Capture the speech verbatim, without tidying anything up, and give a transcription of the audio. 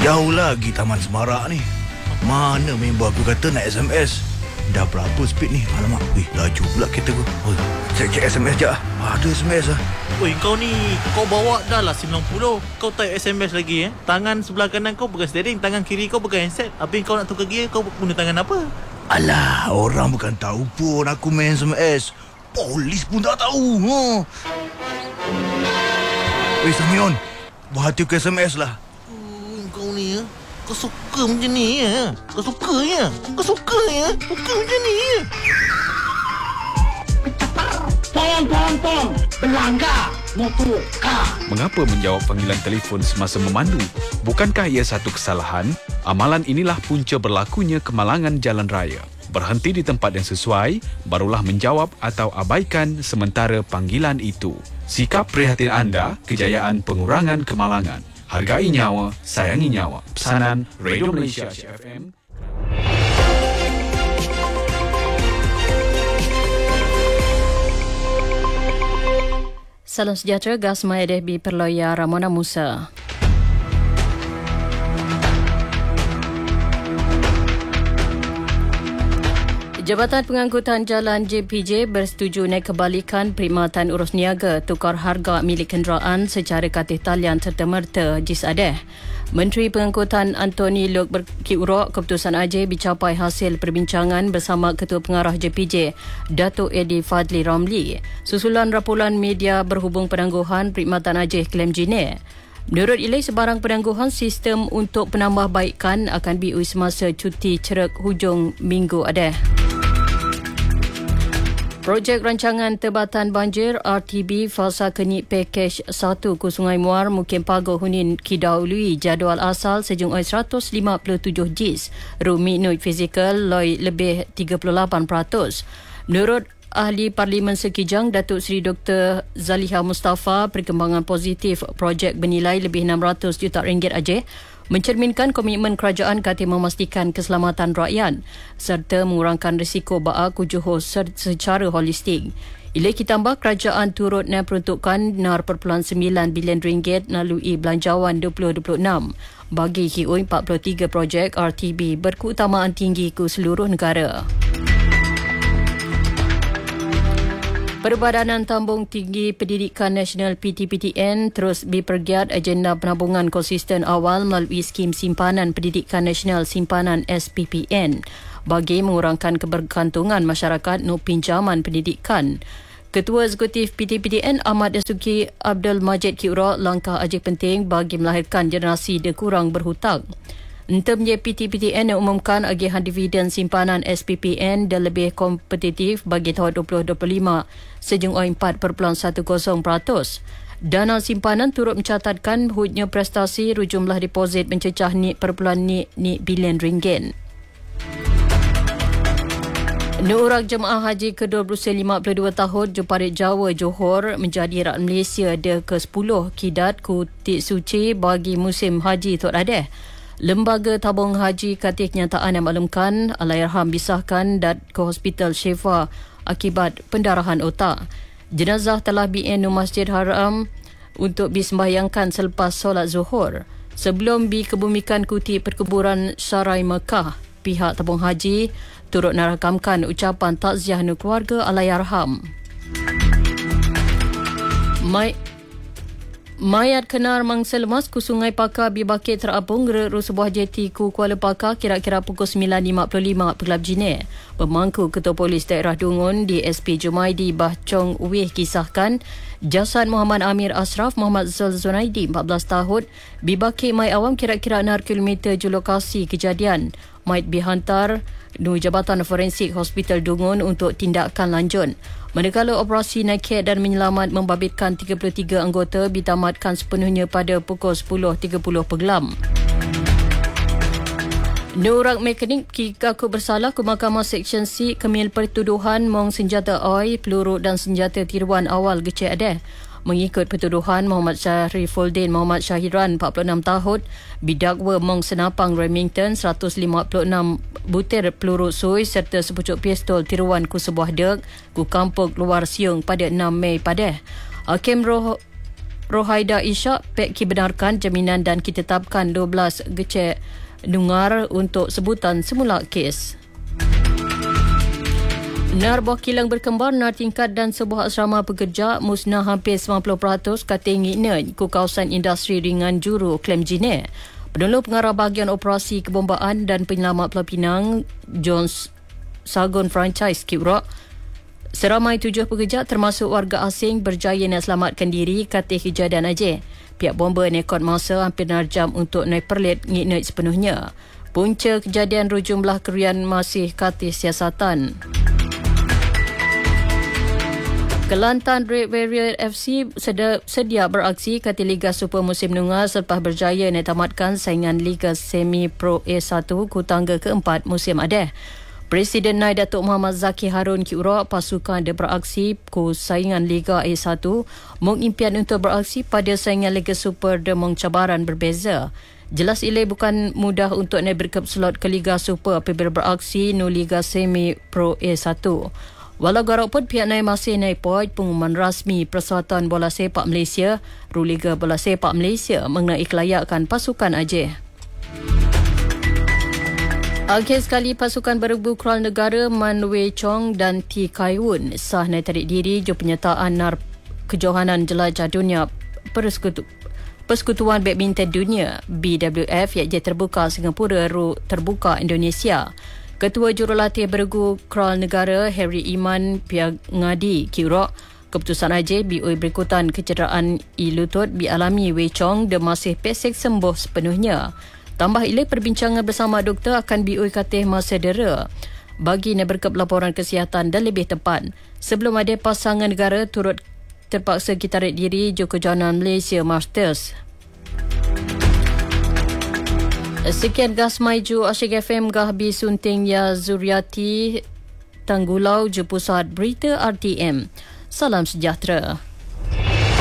Jauh lagi Taman Semarak ni. Mana member aku kata nak S M S. Dah berapa speed ni? Alamak, weh, laju pula kereta aku. Oh, cek-cek S M S je lah. Ada S M S lah. Oi, kau ni, kau bawa dah lah sembilan puluh. Kau type S M S lagi eh. Tangan sebelah kanan kau pegang steering, tangan kiri kau pegang handset. Habis kau nak tukar gear, kau guna tangan apa? Alah, orang bukan tahu pun aku main S M S. Polis pun tak tahu. Ha. Weh, Samion, buat hati aku S M S lah. Oh, kau ni ya. Kau suka macam ni ya? Kau suka ya? Kau suka ya? Suka macam ni ya? Tolong, tolong, tolong. Belanggar. Motor, kar. Mengapa menjawab panggilan telefon semasa memandu? Bukankah ia satu kesalahan? Amalan inilah punca berlakunya kemalangan jalan raya. Berhenti di tempat yang sesuai, barulah menjawab atau abaikan sementara panggilan itu. Sikap prihatin anda, kejayaan pengurangan kemalangan. Hargai nyawa, sayangi nyawa. Pesanan Radio Malaysia F M. Salam sejahtera, Gasma Edeh Bi Perloya Ramona Musa. Jabatan Pengangkutan Jalan J P J bersetuju naik kembalikan perkhidmatan urus niaga tukar harga milik kenderaan secara katih talian serta-merta J I S A D E. Menteri Pengangkutan Anthony Loke berkiurok keputusan A J dicapai hasil perbincangan bersama Ketua Pengarah J P J, Datuk Eddie Fadli Ramli, susulan rapulan media berhubung penangguhan perkhidmatan A J klaim Jine. Menurut Ilai, sebarang penangguhan sistem untuk penambahbaikan akan B U semasa cuti cerek hujung minggu ada. Projek Rancangan Tebatan Banjir R T B Fasa Kenik Pakej satu ku Sungai Muar Mukim Pagoh Hunin didahului jadual asal sejumlah seratus lima puluh tujuh jis, ruminut fizikal loi lebih tiga puluh lapan peratus. Menurut Ahli Parlimen Sekijang Datuk Seri Doktor Zaliha Mustafa, perkembangan positif projek bernilai lebih enam ratus juta ringgit Aceh mencerminkan komitmen kerajaan kata memastikan keselamatan rakyat serta mengurangkan risiko baak Johor secara holistik. Ilai ditambah kerajaan turut memperuntukkan enam perpuluhan sembilan bilion ringgit melalui belanjawan dua ribu dua puluh enam bagi K O empat puluh tiga projek R T B berkeutamaan tinggi ke seluruh negara. Perbadanan Tambung Tinggi Pendidikan Nasional P T P T N terus berpergiat agenda penabungan konsisten awal melalui skim simpanan pendidikan nasional simpanan S P P N bagi mengurangkan kebergantungan masyarakat no pinjaman pendidikan. Ketua Eksekutif P T P T N Ahmad Dasuki Abdul Majid kiurok langkah Aceh penting bagi melahirkan generasi kurang berhutang. Entemnya P T P T N umumkan agihan dividen simpanan S P P N dan lebih kompetitif bagi tahun dua ribu dua puluh lima sejumlah empat perpuluhan sepuluh peratus. Dana simpanan turut mencatatkan hutnya prestasi jumlah deposit mencecah ni perpuluhan ni ni bilion ringgit. Nurak jemaah haji kedua berusia lima puluh dua tahun Jumparit Jawa Johor menjadi rakyat Malaysia ada ke sepuluh kidat ku tik suci bagi musim haji Tok Adeh. Lembaga Tabung Haji Katih Kenyataan yang maklumkan Allahyarham disahkan dan ke Hospital Syifa akibat pendarahan otak. Jenazah telah B N Masjid Haram untuk disembahyangkan selepas solat Zuhur. Sebelum dikebumikan kuti perkuburan Sarai Mekah, pihak Tabung Haji turut merakamkan ucapan takziah keluarga Allahyarham. Mai Mayat kenar mangsa lemas ku Sungai Pakar Bibakit terapung gerak sebuah jeti ku Kuala Pakar kira-kira pukul sembilan lima puluh lima Pegelap Jine. Pemangku Ketua Polis Daerah Dungun D S P Jumaidi Bah Chong Weh kisahkan jasad Muhammad Amir Ashraf Muhammad Zul Zunaidi empat belas tahun Bibakit Mai Awam kira-kira enam kilometer je lokasi kejadian. Mayat dihantar nu Jabatan Forensik Hospital Dungun untuk tindakan lanjut. Manakala operasi naked dan menyelamat membabitkan tiga puluh tiga anggota ditamatkan sepenuhnya pada pukul sepuluh tiga puluh Pegelam. Nurak mekanik kikaku bersalah ke Mahkamah Seksyen C kemil pertuduhan mong senjata oi, peluru dan senjata tiruan awal Gecek Adeh. Mengikut pertuduhan, Muhammad Syarifuddin Muhammad Syahiran empat puluh enam tahun didakwa mong senapang Remington seratus lima puluh enam butir peluru sui serta sepucuk pistol tiruan ku sebuah dek ku kampung Luar Siung pada enam Mei pada. Hakim Roh Rohaida Ishak, P E K benarkan jaminan dan ditetapkan dua belas gecek dengar untuk sebutan semula kes. Nar buah kilang berkembar, nar tingkat dan sebuah asrama pekerja musnah hampir sembilan puluh peratus kata ngina ku kawasan industri ringan Juru Klam Jine. Penolong pengarah bahagian operasi kebombaan dan penyelamat Pulau Pinang, Jones Sagon Franchise Kiwrak, seramai tujuh pekerja termasuk warga asing berjaya nak selamatkan diri kata kejadian Aceh. Pihak bomba nekod masa hampir enam jam untuk naik perlit ngina sepenuhnya. Punca kejadian rujumlah kerian masih kata siasatan. Kelantan Red Warrior F C sedia beraksi kata Liga Super musim menengah selepas berjaya nak tamatkan saingan Liga Semi Pro A satu ku tangga keempat musim adeh. Presiden Nai Datuk Muhammad Zaki Harun Kiura pasukan dia beraksi ku saingan Liga A satu mengimpian untuk beraksi pada saingan Liga Super dengan cabaran berbeza. Jelas ia bukan mudah untuk naik berkep slot ke Liga Super apabila beraksi no Liga Semi Pro A satu. Walau garau pun pihak Nai masih naik poin pengumuman rasmi Persatuan Bola Sepak Malaysia, Ru Liga Bola Sepak Malaysia mengenai kelayakan pasukan Aceh. Akhir sekali pasukan beregu kral negara Man Wei Chong dan T Kai Woon sah naik tarik diri jo penyertaan nar kejohanan jelajah dunia persekutu, Persekutuan Badminton Dunia B W F iaitu terbuka Singapura Ru terbuka Indonesia. Ketua Jurulatih Beregu Kral Negara Harry Iman Piagadi Kiwrak, keputusan Aceh B O I berikutan kecederaan i lutut dialami Wei Chong dan masih pesek sembuh sepenuhnya. Tambah ia perbincangan bersama doktor akan B O I katih masa dera bagi nak berkep laporan kesihatan dan lebih tepat. Sebelum ada pasangan negara turut terpaksa kita tarik diri jo kejohanan Malaysia Masters. Sekian Gas Maiju Asyik F M Gah Bi Sunting Ya Zuriati Tanggulau Je Pusat Berita R T M. Salam sejahtera.